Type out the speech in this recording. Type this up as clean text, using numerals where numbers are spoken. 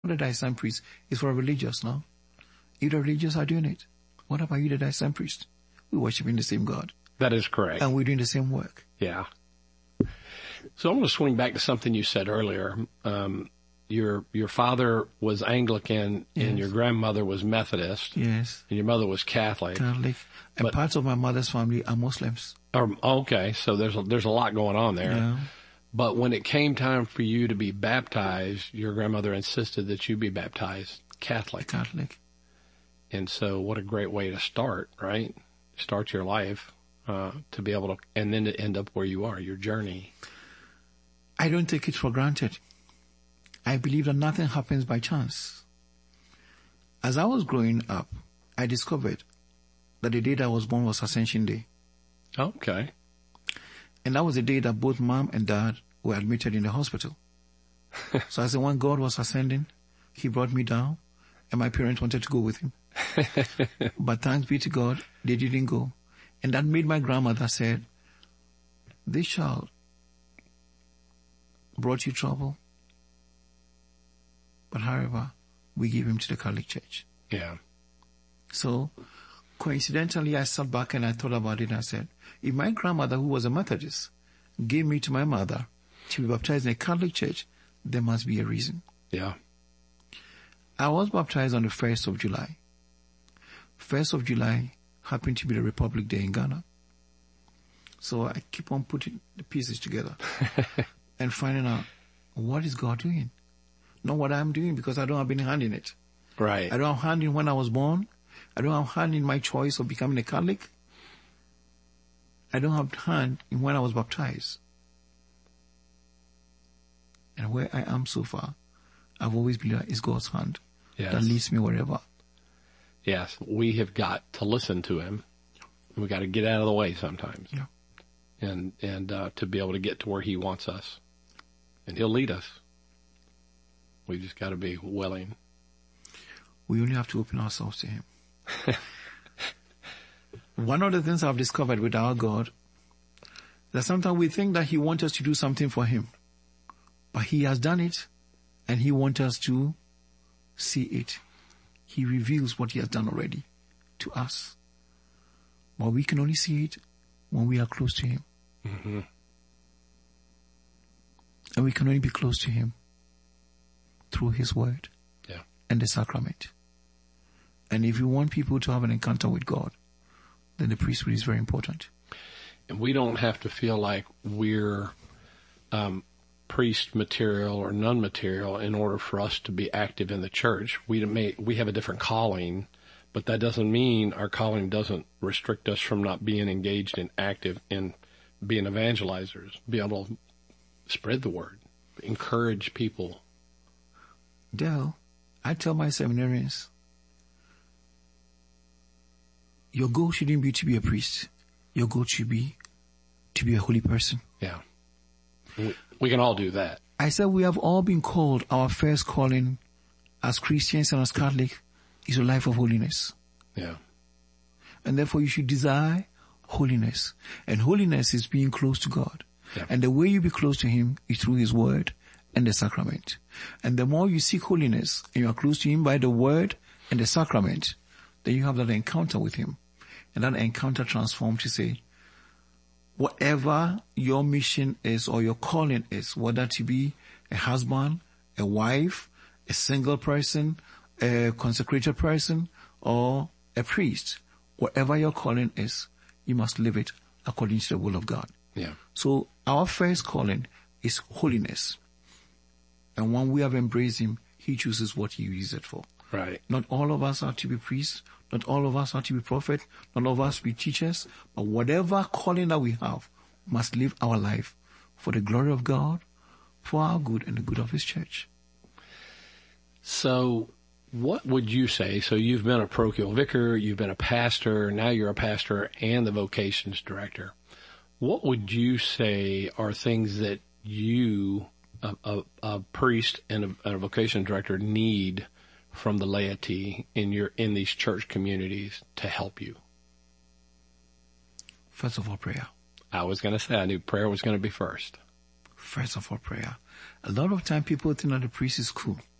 that I stand priest is for religious now. If the religious are doing it, what about you that I stand priest? We're worshiping the same God. That is correct. And we're doing the same work. Yeah. So I'm going to swing back to something you said earlier. Your father was Anglican, Yes. and your grandmother was Methodist. Yes. And your mother was Catholic. And parts of my mother's family are Muslims. Okay, so there's a lot going on there. Yeah. But when it came time for you to be baptized, your grandmother insisted that you be baptized Catholic. And so what a great way to start, right? Start your life, to be able to, and then to end up where you are, your journey. I don't take it for granted. I believe that nothing happens by chance. As I was growing up, I discovered that the day that I was born was Ascension Day. Okay. And that was the day that both mom and dad were admitted in the hospital. So I said, when God was ascending, he brought me down, and my parents wanted to go with him. But thanks be to God, they didn't go. And that made my grandmother said, this child brought you trouble, but however, we give him to the Catholic Church. Yeah. So, coincidentally, I sat back and I thought about it and I said, if my grandmother, who was a Methodist, gave me to my mother to be baptized in a Catholic Church, there must be a reason. Yeah. I was baptized on the 1st of July. 1st of July happened to be the Republic Day in Ghana. So I keep on putting the pieces together and finding out, what is God doing? Not what I'm doing, because I don't have any hand in it. Right. I don't have hand in when I was born. I don't have hand in my choice of becoming a Catholic. I don't have hand in when I was baptized. And where I am so far, I've always believed that it's God's hand that leads me wherever. Yes, we have got to listen to him. We got to get out of the way sometimes. Yeah. And to be able to get to where he wants us. And he'll lead us. We just got to be willing. We only have to open ourselves to him. One of the things I've discovered with our God, that sometimes we think that he wants us to do something for him. But he has done it, and he wants us to see it. He reveals what he has done already to us. But we can only see it when we are close to him. Mm-hmm. And we can only be close to him through his word and the sacrament. And if you want people to have an encounter with God, then the priesthood is very important. And we don't have to feel like we're priest material or nun material in order for us to be active in the church. We have a different calling, but that doesn't mean our calling doesn't restrict us from not being engaged and active in being evangelizers, be able to spread the word, encourage people. Dale, I tell my seminarians, your goal shouldn't be to be a priest. Your goal should be to be a holy person. Yeah. We can all do that. I said we have all been called. Our first calling as Christians and as Catholics is a life of holiness. Yeah. And therefore you should desire holiness. And holiness is being close to God. Yeah. And the way you be close to him is through his word and the sacrament. And the more you seek holiness and you are close to him by the word and the sacrament, then you have that encounter with him. And that encounter transforms to say, whatever your mission is or your calling is, whether to be a husband, a wife, a single person, a consecrated person, or a priest, whatever your calling is, you must live it according to the will of God. Yeah. So our first calling is holiness. And when we have embraced him, he chooses what he uses it for. Right. Not all of us are to be priests. Not all of us are to be prophets. Not all of us to be teachers. But whatever calling that we have, must live our life for the glory of God, for our good and the good of his church. So what would you say? So you've been a parochial vicar, you've been a pastor, now you're a pastor and the vocations director. What would you say are things that you, a priest and a vocation director, need from the laity in these church communities to help you? First of all, prayer. I was going to say, I knew prayer was going to be first. First of all, prayer. A lot of time people think that the priest is cool.